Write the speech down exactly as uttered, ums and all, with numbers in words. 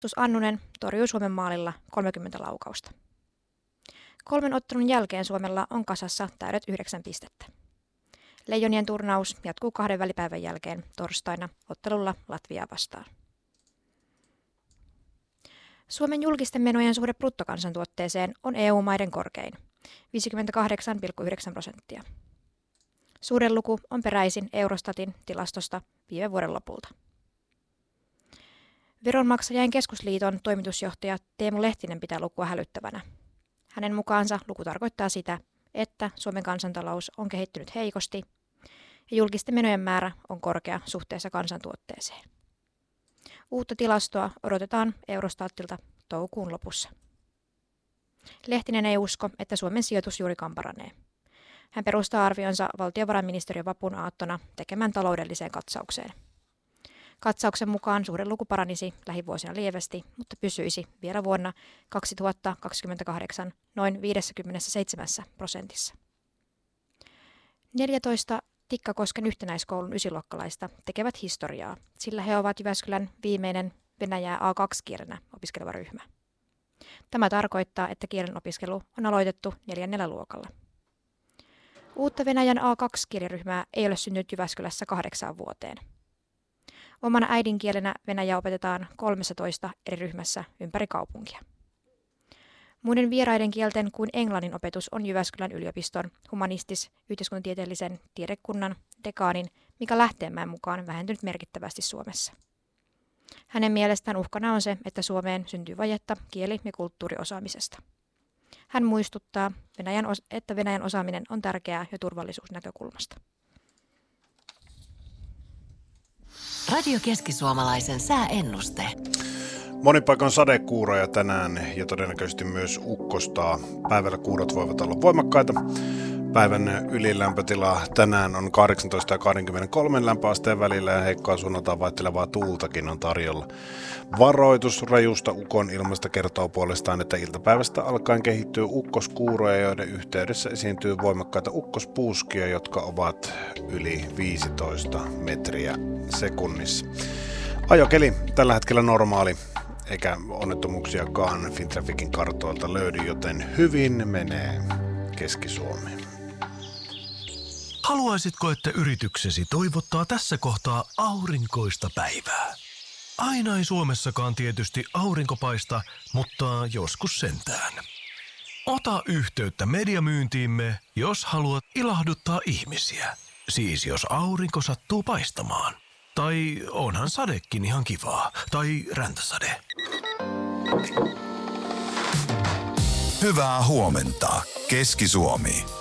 Annunen torjui Suomen maalilla kolmekymmentä laukausta. Kolmen ottelun jälkeen Suomella on kasassa täydet yhdeksän pistettä. Leijonien turnaus jatkuu kahden välipäivän jälkeen torstaina ottelulla Latviaa vastaan. Suomen julkisten menojen suhde bruttokansantuotteeseen on E U-maiden korkein, viisikymmentäkahdeksan pilkku yhdeksän prosenttia. Suhdeluku on peräisin Eurostatin tilastosta viime vuoden lopulta. Veronmaksajien keskusliiton toimitusjohtaja Teemu Lehtinen pitää lukua hälyttävänä. Hänen mukaansa luku tarkoittaa sitä, että Suomen kansantalous on kehittynyt heikosti ja julkisten menojen määrä on korkea suhteessa kansantuotteeseen. Uutta tilastoa odotetaan Eurostatilta toukokuun lopussa. Lehtinen ei usko, että Suomen sijoitus juurikaan paranee. Hän perustaa arvionsa valtiovarainministeriön vapun aattona tekemään taloudelliseen katsaukseen. Katsauksen mukaan suhdeluku paranisi lähivuosina lievästi, mutta pysyisi vielä vuonna kaksituhattakaksikymmentäkahdeksan noin viisikymmentäseitsemän prosentissa. neljätoista Tikkakosken yhtenäiskoulun ysiluokkalaista tekevät historiaa, sillä he ovat Jyväskylän viimeinen Venäjää A kaksi -kielenä opiskeleva ryhmä. Tämä tarkoittaa, että kielen opiskelu on aloitettu neljännellä luokalla. Uutta Venäjän A kaksi -kieliryhmää ei ole syntynyt Jyväskylässä kahdeksaan vuoteen. Omana äidinkielenä Venäjä opetetaan kolmessatoista eri ryhmässä ympäri kaupunkia. Muiden vieraiden kielten kuin englannin opetus on Jyväskylän yliopiston humanistis-yhteiskuntatieteellisen tiedekunnan dekaanin Mika Lähteenmäen mukaan vähentynyt merkittävästi Suomessa. Hänen mielestään uhkana on se, että Suomeen syntyy vajetta kieli- ja kulttuuriosaamisesta. Hän muistuttaa, että Venäjän osaaminen on tärkeää jo turvallisuusnäkökulmasta. Radio Keski-Suomalaisen sääennuste. Monin paikoin sadekuuroja tänään ja todennäköisesti myös ukkostaa. Päivällä kuurot voivat olla voimakkaita. Päivän ylilämpötila tänään on kahdeksantoista ja kaksikymmentäkolme lämpöasteen välillä ja heikkoa suunnaltaan vaihtelevaa tuultakin on tarjolla. Varoitus rajusta ukon ilmasta kertoo puolestaan, että iltapäivästä alkaen kehittyy ukkoskuuroja, joiden yhteydessä esiintyy voimakkaita ukkospuuskia, jotka ovat yli viisitoista metriä sekunnissa. Ajokeli tällä hetkellä normaali, eikä onnettomuuksiakaan Fintrafficin kartoilta löydy, joten hyvin menee Keski-Suomeen. Haluaisitko, että yrityksesi toivottaa tässä kohtaa aurinkoista päivää? Aina ei Suomessakaan tietysti aurinko paista, mutta joskus sentään. Ota yhteyttä mediamyyntiimme, jos haluat ilahduttaa ihmisiä. Siis jos aurinko sattuu paistamaan. Tai onhan sadekin ihan kivaa. Tai räntäsade. Hyvää huomenta, Keski-Suomi.